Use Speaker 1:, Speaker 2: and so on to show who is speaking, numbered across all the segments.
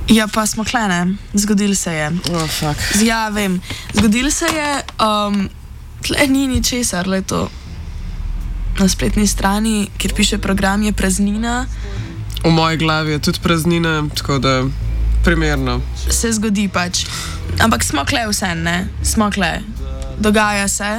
Speaker 1: Ja, pa smo klene, zgodil se je.
Speaker 2: Oh, fuck.
Speaker 1: Ja, vem, zgodil se je, tle ni ničesar, le to na spletni strani, kjer piše program, je praznina.
Speaker 2: V moji glavi je tudi praznina, tako da primerno.
Speaker 1: Se zgodi pač. Ampak smo kle vse, ne? Smo kle. Dogaja se.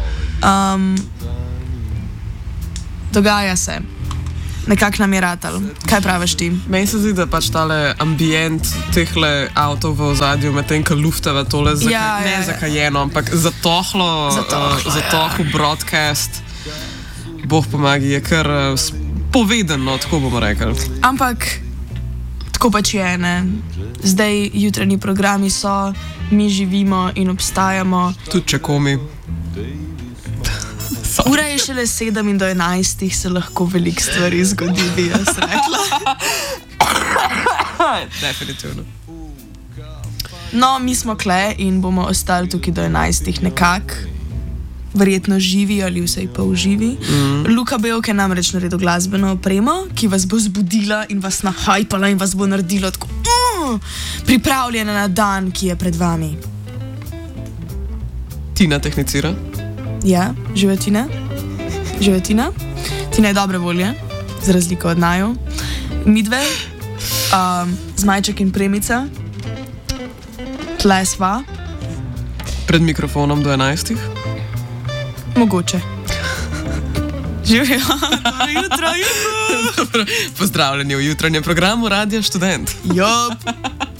Speaker 1: Dogaja se. Nekak nam je ratal. Kaj praviš ti?
Speaker 2: Meni se zdi, da pač tale ambient tehle avtov v ozadju, medtem ko luftava tole zakajeno, ampak zatohlo broadcast, Bog pomagi, je kar povedano, tako bomo rekli.
Speaker 1: Ampak tako pač je, ne? Zdaj jutranji programi so, mi živimo in obstajamo.
Speaker 2: Tudi če komi.
Speaker 1: Ura je šele 7 in do 11 se lahko veliko stvari zgodi, bi jaz rekla.
Speaker 2: Definitivno.
Speaker 1: No, mi smo kle in bomo ostali tukaj do 11 nekak. Verjetno živi ali vsaj pol živi. Luka Belk je namreč naredil glasbeno opremo, ki vas bo zbudila in vas nahajpala in vas bo naredila tako pripravljena na dan, ki je pred vami.
Speaker 2: Tina tehnicira.
Speaker 1: Ja, žive Tina. Žive Tina. Tina je dobre volje, za razliko od naju. Midve, Zmajček in Premica, tle sva.
Speaker 2: Pred mikrofonom do 11.
Speaker 1: Mogoče. Živijo, dobro jutro.
Speaker 2: Pozdravljeni v jutranjem programu Radia Študent.
Speaker 1: Jop.